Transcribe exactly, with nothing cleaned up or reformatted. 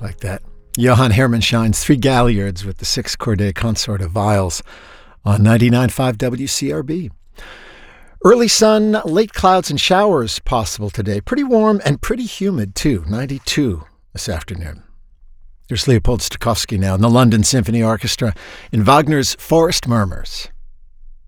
like that. Johann Hermannshine's Three Galliards with the Six Chordate Consort of Viols on ninety-nine point five W C R B. Early sun, late clouds and showers possible today. Pretty warm and pretty humid, too. ninety-two this afternoon. Here's Leopold Stokowski now in the London Symphony Orchestra in Wagner's Forest Murmurs.